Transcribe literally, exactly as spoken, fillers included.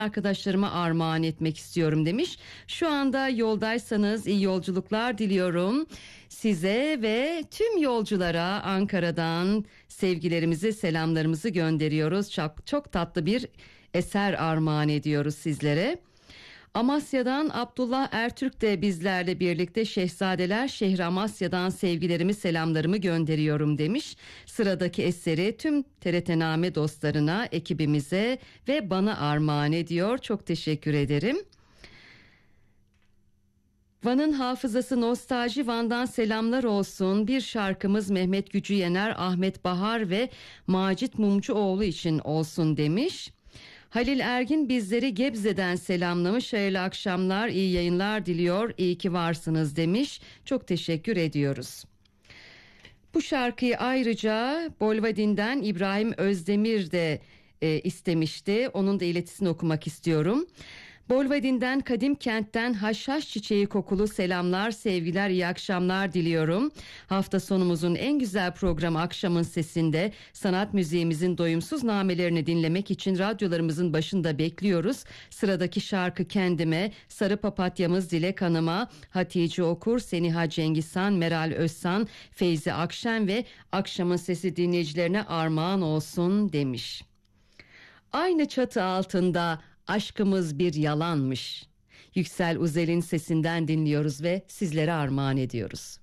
arkadaşlarıma armağan etmek istiyorum demiş. Şu anda yoldaysanız iyi yolculuklar diliyorum size ve tüm yolculara Ankara'dan sevgilerimizi, selamlarımızı gönderiyoruz. Çok, çok tatlı bir eser armağan ediyoruz sizlere. Amasya'dan Abdullah Ertürk de bizlerle birlikte. Şehzadeler şehri Amasya'dan sevgilerimi, selamlarımı gönderiyorum demiş. Sıradaki eseri tüm T R T Name dostlarına, ekibimize ve bana armağan ediyor. Çok teşekkür ederim. Van'ın hafızası nostalji, Van'dan selamlar olsun. Bir şarkımız Mehmet Gücü Yener, Ahmet Bahar ve Macit Mumcuoğlu için olsun demiş. Halil Ergin bizleri Gebze'den selamlamış. Hayırlı akşamlar, iyi yayınlar diliyor. İyi ki varsınız demiş. Çok teşekkür ediyoruz. Bu şarkıyı ayrıca Bolvadin'den İbrahim Özdemir de e, istemişti. Onun da iletisini okumak istiyorum. Bolvadin'den, Kadim Kent'ten haşhaş çiçeği kokulu selamlar, sevgiler, iyi akşamlar diliyorum. Hafta sonumuzun en güzel programı Akşamın Sesi'nde sanat müziğimizin doyumsuz namelerini dinlemek için radyolarımızın başında bekliyoruz. Sıradaki şarkı kendime, Sarı Papatyamız Dilek Hanım'a, Hatice Okur, Seniha Cengizhan, Meral Özsan, Feyzi Akşen ve Akşamın Sesi dinleyicilerine armağan olsun demiş. Aynı çatı altında aşkımız bir yalanmış. Yüksel Uzel'in sesinden dinliyoruz ve sizlere armağan ediyoruz.